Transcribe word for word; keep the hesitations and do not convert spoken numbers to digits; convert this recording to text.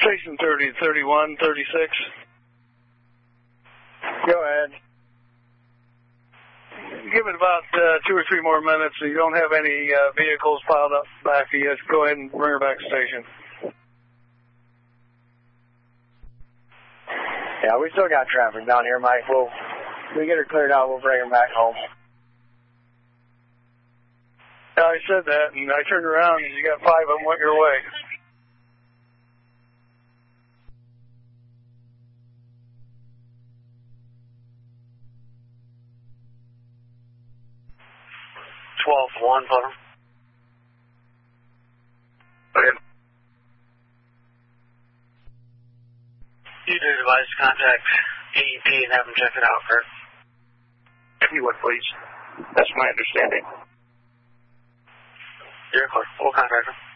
Station thirty, thirty-one, thirty-six. Go ahead. Give it about uh, two or three more minutes. So you don't have any uh, vehicles piled up back of you. Go ahead and bring her back to station. Yeah, we still got traffic down here, Mike. We'll, we get her cleared out, we'll bring her back home. Yeah, I said that, and I turned around, and you got five of them went your way. twelve one, Butler. Okay. You do advise to contact A E P and have them check it out, correct? If you would, please. That's my understanding. You're clear. We'll contact them.